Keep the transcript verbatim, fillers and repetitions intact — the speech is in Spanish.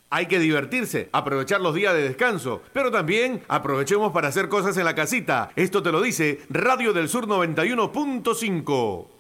Hay que divertirse, aprovechar los días de descanso, pero también aprovechemos para hacer cosas en la casita. Esto te lo dice Radio del Sur noventa y uno punto cinco.